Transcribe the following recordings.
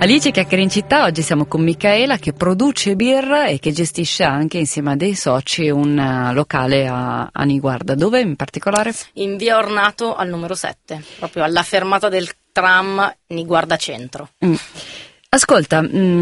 Alice Chiacchiere in città, oggi siamo con Micaela che produce birra e che gestisce anche insieme a dei soci un locale a Niguarda. Dove in particolare? In via Ornato al numero 7, proprio alla fermata del tram Niguarda Centro. Ascolta,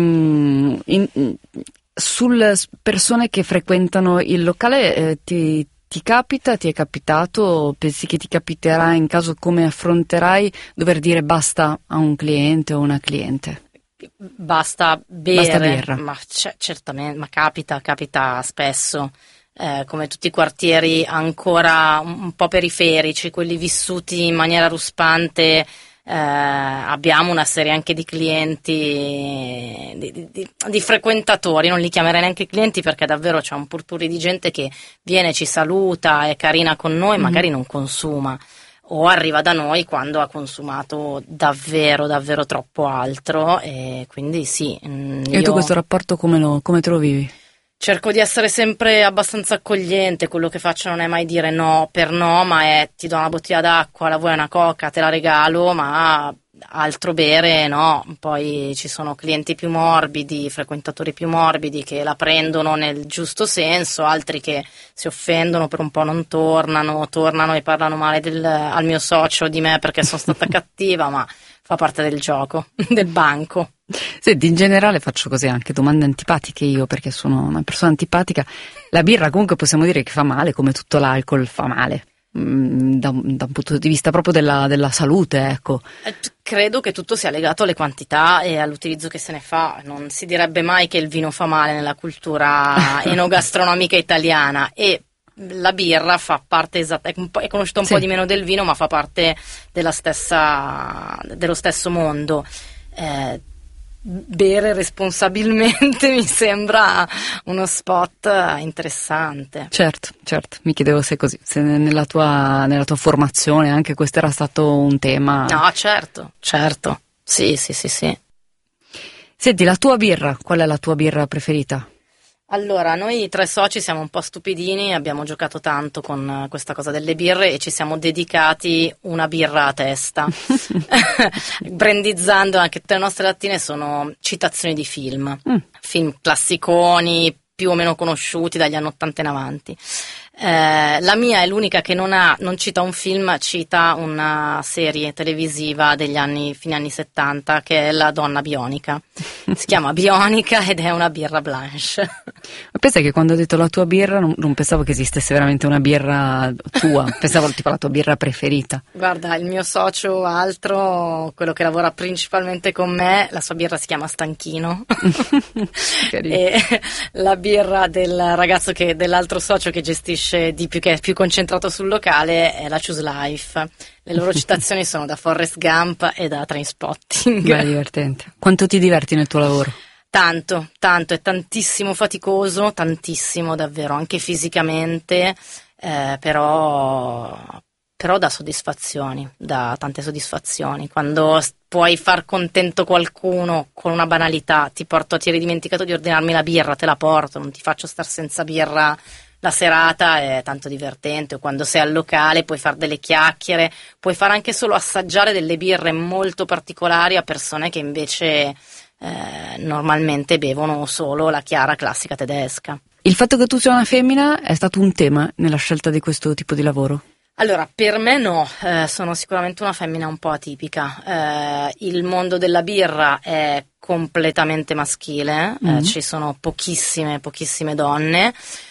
sulle persone che frequentano il locale ti è capitato, pensi che ti capiterà in caso, come affronterai dover dire basta a un cliente o una cliente? Basta bere, ma certamente, ma capita spesso, come tutti i quartieri ancora un po' periferici, quelli vissuti in maniera ruspante. Abbiamo una serie anche di clienti, di frequentatori, non li chiamerei neanche clienti perché davvero c'è un purpurri di gente che viene, ci saluta, è carina con noi, magari non consuma o arriva da noi quando ha consumato davvero davvero troppo altro, e quindi sì. E tu questo rapporto come te lo vivi? Cerco di essere sempre abbastanza accogliente, quello che faccio non è mai dire no per no, ma è ti do una bottiglia d'acqua, la vuoi una coca, te la regalo, ma altro bere no. Poi ci sono clienti più morbidi, frequentatori più morbidi che la prendono nel giusto senso, altri che si offendono, per un po' non tornano e parlano male al mio socio, di me perché sono stata cattiva, ma fa parte del gioco, del banco. Senti, in generale faccio così anche domande antipatiche io, perché sono una persona antipatica. La birra comunque possiamo dire che fa male, come tutto l'alcol fa male, da un punto di vista proprio della salute, ecco. Credo che tutto sia legato alle quantità e all'utilizzo che se ne fa. Non si direbbe mai che il vino fa male nella cultura enogastronomica italiana, e la birra fa parte è conosciuta un po' di meno del vino, ma fa parte dello stesso mondo. Bere responsabilmente mi sembra uno spot interessante. Certo, mi chiedevo se così, se nella tua formazione anche questo era stato un tema. No, certo, sì. Senti, la tua birra, qual è la tua birra preferita? Allora, noi 3 soci siamo un po' stupidini, abbiamo giocato tanto con questa cosa delle birre e ci siamo dedicati una birra a testa, brandizzando anche tutte le nostre lattine sono citazioni di film classiconi, più o meno conosciuti dagli anni 80 in avanti. La mia è l'unica che non cita un film, cita una serie televisiva degli fine anni 70, che è La Donna Bionica. Si chiama Bionica ed è una birra blanche. Ma pensa che quando ho detto la tua birra non pensavo che esistesse veramente una birra tua, pensavo tipo la tua birra preferita. Guarda, il mio socio quello che lavora principalmente con me, la sua birra si chiama Stanchino. E la birra del ragazzo dell'altro socio che gestisce che è più concentrato sul locale, è la Choose Life. Le loro citazioni sono da Forrest Gump e da Trainspotting. Beh, divertente. Quanto ti diverti nel tuo lavoro? Tanto, è tantissimo faticoso, tantissimo davvero, anche fisicamente, però dà soddisfazioni, dà tante soddisfazioni. Quando puoi far contento qualcuno con una banalità, ti eri dimenticato di ordinarmi la birra, te la porto, non ti faccio star senza birra la serata, è tanto divertente. O quando sei al locale puoi fare delle chiacchiere, puoi fare anche solo assaggiare delle birre molto particolari a persone che invece normalmente bevono solo la chiara classica tedesca. Il fatto che tu sia una femmina è stato un tema nella scelta di questo tipo di lavoro? Allora, per me no, sono sicuramente una femmina un po' atipica. Il mondo della birra è completamente maschile, ci sono pochissime donne.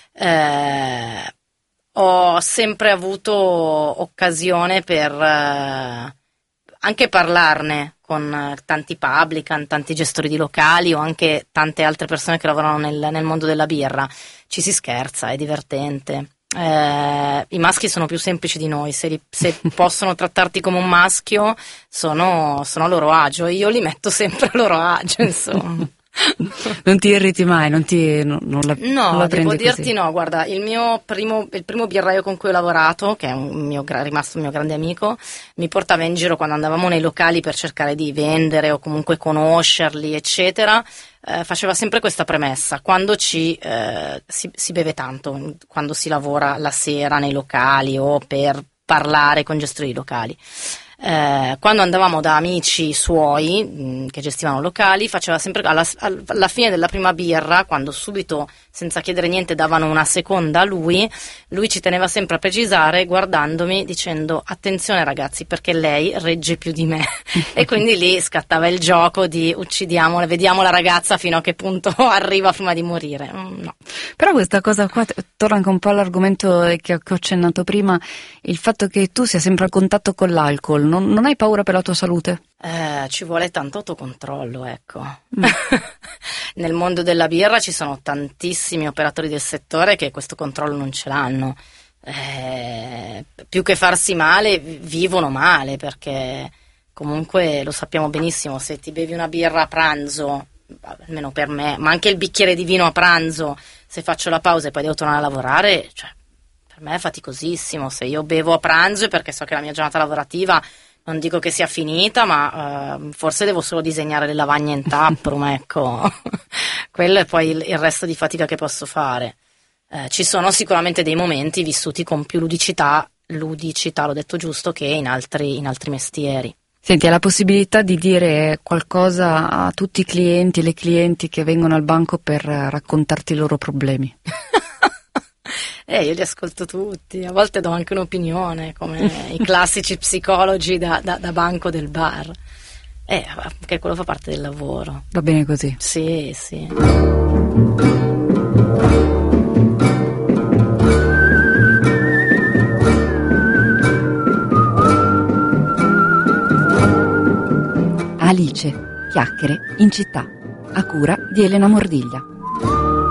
Ho sempre avuto occasione per anche parlarne con tanti publican, tanti gestori di locali o anche tante altre persone che lavorano nel mondo della birra. Ci si scherza, è divertente. I maschi sono più semplici di noi, se possono trattarti come un maschio sono a loro agio, io li metto sempre a loro agio, insomma. Non ti irriti mai, non la prendi devo dirti così. No, guarda, il primo birraio con cui ho lavorato, che è rimasto un mio grande amico, mi portava in giro quando andavamo nei locali per cercare di vendere o comunque conoscerli, eccetera. Faceva sempre questa premessa: quando si beve tanto, quando si lavora la sera nei locali o per parlare con gestori locali. Quando andavamo da amici suoi che gestivano locali, faceva sempre alla fine della prima birra, quando subito senza chiedere niente davano una seconda a lui ci teneva sempre a precisare, guardandomi, dicendo: attenzione ragazzi, perché lei regge più di me. E quindi lì scattava il gioco di uccidiamola, vediamo la ragazza fino a che punto arriva prima di morire. No. Però questa cosa qua torna anche un po' all'argomento che ho accennato prima, il fatto che tu sia sempre a contatto con l'alcol. Non hai paura per la tua salute? Ci vuole tanto autocontrollo, ecco. Nel mondo della birra ci sono tantissimi operatori del settore che questo controllo non ce l'hanno. Più che farsi male, vivono male, perché comunque lo sappiamo benissimo, se ti bevi una birra a pranzo, almeno per me, ma anche il bicchiere di vino a pranzo, se faccio la pausa e poi devo tornare a lavorare, cioè, per me è faticosissimo. Se io bevo a pranzo è perché so che la mia giornata lavorativa, non dico che sia finita, ma forse devo solo disegnare le lavagne in taproom, ecco. Quello è poi il resto di fatica che posso fare. Ci sono sicuramente dei momenti vissuti con più ludicità, l'ho detto giusto, che in altri mestieri. Senti, hai la possibilità di dire qualcosa a tutti i clienti e le clienti che vengono al banco per raccontarti i loro problemi? Io li ascolto tutti, a volte do anche un'opinione, come i classici psicologi da banco del bar. Che quello fa parte del lavoro. Va bene così? Sì, sì. Alice, chiacchiere in città, a cura di Elena Mordiglia.